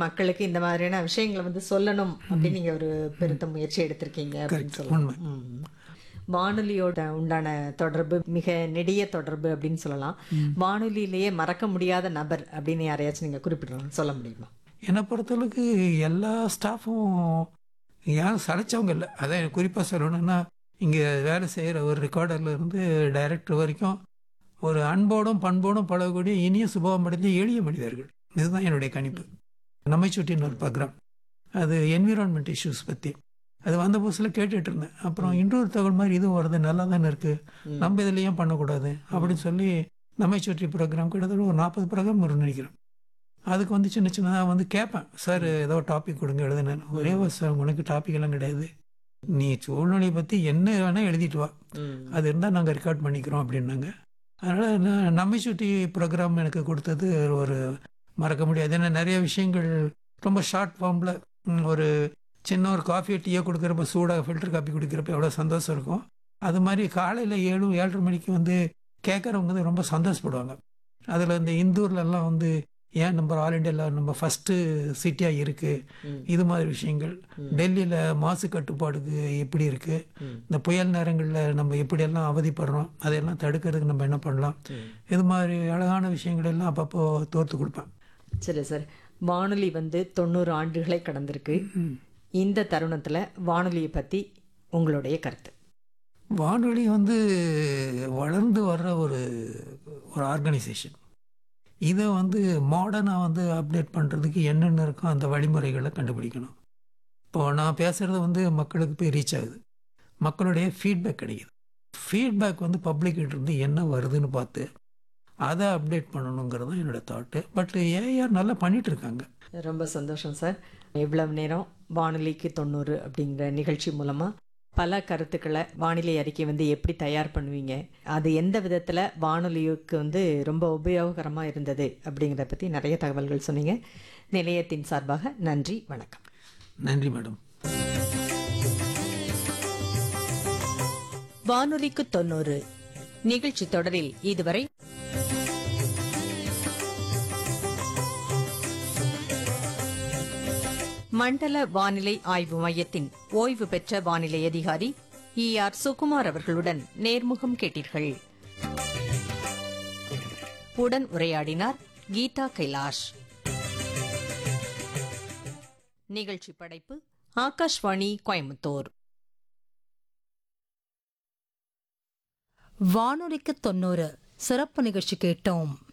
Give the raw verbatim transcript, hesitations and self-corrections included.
மக்களுக்கு இந்த மாதிரியான விஷயங்கள வந்து சொல்லணும் அப்படின்னு நீங்க ஒரு பெருத்த முயற்சி எடுத்திருக்கீங்க அப்படின்னு கரெக்ட். சொல்லலாம். உண்மை. ம். வானொலியோட உண்டான தொடர்பு மிக நெடிய தொடர்பு அப்படின்னு சொல்லலாம். வானொலியிலேயே மறக்க முடியாத நபர் அப்படின்னு யாரையாச்சும் நீங்க குறிப்பிடலாம் சொல்ல முடியுமா? என்னை பொறுத்தளவுக்கு எல்லா ஸ்டாஃபும் யாரும் சளைச்சவங்க இல்லை. அதான் எனக்கு குறிப்பாக சொல்லணும்னா, இங்கே வேலை செய்கிற ஒரு ரெக்கார்டர்ல இருந்து டைரக்டர் வரைக்கும் ஒரு அன்போடும் பண்போடும் பழகக்கூடிய இனிய சுபாவம் அடைந்த எளிய மனிதர்கள். இதுதான் என்னுடைய கணிப்பு. நம்மைச்சுட்டின்னு ஒரு ப்ரோக்ராம். அது என்விரான்மெண்ட் இஷ்யூஸ் பற்றி. அது வந்த புதுசில் கேட்டுட்டு இருந்தேன். அப்புறம் இன்னொரு தகவல் மாதிரி இதுவும் வருது, நல்லா தானே இருக்குது, நம்ம இதில் ஏன் பண்ணக்கூடாது அப்படின்னு சொல்லி நம்மைச்சுட்டி ப்ரோக்ராம் கிட்டத்தட்ட ஒரு நாற்பது ப்ரோக்ராம் வரும்னு நினைக்கிறேன். அதுக்கு வந்து சின்ன சின்னதாக வந்து கேட்பேன், சார் ஏதோ டாபிக் கொடுங்க எழுதுனேன். ஒரே ஒரு சார் உனக்கு டாபிக் எல்லாம் கிடையாது, நீ சூழ்நிலையை பற்றி என்ன வேணால் எழுதிட்டு வா, அது இருந்தால் நாங்கள் ரெக்கார்ட் பண்ணிக்கிறோம் அப்படின்னாங்க. அதனால் நான் நம்மைச்சுட்டி ப்ரோக்ராம் எனக்கு கொடுத்தது ஒரு மறக்க முடியாது. ஏன்னா நிறைய விஷயங்கள் ரொம்ப ஷார்ட் ஃபார்மில், ஒரு சின்ன ஒரு காஃபியை டீயை கொடுக்குறப்ப சூடாக ஃபில்டர் காஃபி குடிக்கிறப்ப எவ்வளோ சந்தோஷம் இருக்கும். அது மாதிரி காலையில் ஏழு ஏழரை மணிக்கு வந்து கேட்குறவங்க வந்து ரொம்ப சந்தோஷப்படுவாங்க. அதில் இந்த இந்தூர்லலாம் வந்து ஏன் நம்ம ஆல் இண்டியாவில் நம்ம ஃபஸ்ட்டு சிட்டியாக இருக்குது, இது மாதிரி விஷயங்கள். டெல்லியில் மாசு கட்டுப்பாடுக்கு எப்படி இருக்குது, இந்த புயல் நேரங்களில் நம்ம எப்படியெல்லாம் அவதிப்படுறோம், அதையெல்லாம் தடுக்கிறதுக்கு நம்ம என்ன பண்ணலாம், இது மாதிரி அழகான விஷயங்கள் எல்லாம் அப்பப்போ தோர்த்து கொடுப்பேன். சரி சார். வானொலி வந்து தொண்ணூறு ஆண்டுகளை கடந்திருக்கு. இந்த தருணத்தில் வானொலியை பற்றி உங்களுடைய கருத்து? வானொலி வந்து வளர்ந்து வர்ற ஒரு ஒரு ஆர்கனைசேஷன். இதை வந்து மாடர்னாக வந்து அப்டேட் பண்ணுறதுக்கு என்னென்ன இருக்கோ அந்த வழிமுறைகளை கண்டுபிடிக்கணும். இப்போது நான் பேசுகிறது வந்து மக்களுக்கு போய் ரீச் ஆகுது, மக்களுடைய ஃபீட்பேக் கிடைக்குது. ஃபீட்பேக் வந்து பப்ளிக்கிட்ட இருந்து என்ன வருதுன்னு பார்த்து அதை அப்டேட் பண்ணணுங்கிறது தான் என்னோடய தாட்டு. பட் ஏஆர் நல்லா பண்ணிகிட்டு இருக்காங்க. ரொம்ப சந்தோஷம் சார். இவ்வளவு நேரம் வானொலிக்கு தொண்ணூறு அப்படிங்கிற நிகழ்ச்சி மூலமாக பல கருத்துக்களை, வானிலை அறிக்கை வந்து எப்படி தயார் பண்ணுவீங்க, அது எந்த விதத்தில் வானொலிக்கு வந்து ரொம்ப உபயோகரமாக இருந்தது அப்படிங்கிறத பற்றி நிறைய தகவல்கள் சொன்னீங்க. நிலையத்தின் சார்பாக நன்றி, வணக்கம். நன்றி மேடம். வானொலிக்கு தொண்ணூறு நிகழ்ச்சி தொடரில் இதுவரை மண்டல வானிலை ஆய்வு மையத்தின் ஓய்வு பெற்ற வானிலை அதிகாரி இ ஆர் சுகுமார் அவர்களுடன் நேர்முகம் கேட்டீர்கள். உடன் உரையாடினார் கீதா கைலாஷ். நிகழ்ச்சி படைப்பு ஆகாஷ்வாணி கோயம்புத்தூர். வானொலிக்கு தொண்ணூறு சிறப்பு நிகழ்ச்சி கேட்டோம்.